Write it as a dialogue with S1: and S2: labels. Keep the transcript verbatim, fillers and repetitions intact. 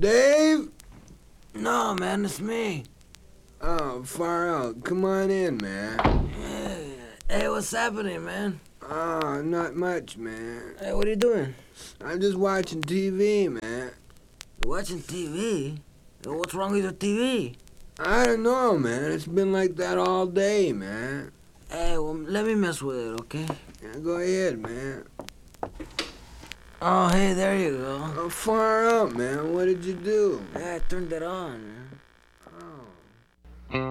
S1: Dave?
S2: No, man, it's me.
S1: Oh, far out. Come on in, man.
S2: Hey, hey, what's happening, man?
S1: Oh, not much, man.
S2: Hey, what are you doing?
S1: I'm just watching T V, man.
S2: You watching T V? What's wrong with your T V?
S1: I don't know, man. It's been like that all day, man.
S2: Hey, well, let me mess with it, okay?
S1: Yeah, go ahead, man.
S2: Oh, hey, there you go.
S1: Oh, far out, man. What did you do?
S2: Yeah, I turned it on, man.